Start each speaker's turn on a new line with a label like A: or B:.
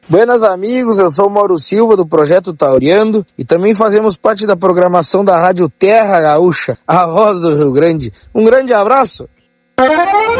A: Buenas amigos, eu sou o Mauro Silva do Projeto Tauriando e também fazemos parte da programação da Rádio Terra Gaúcha, a voz do Rio Grande. Um grande abraço!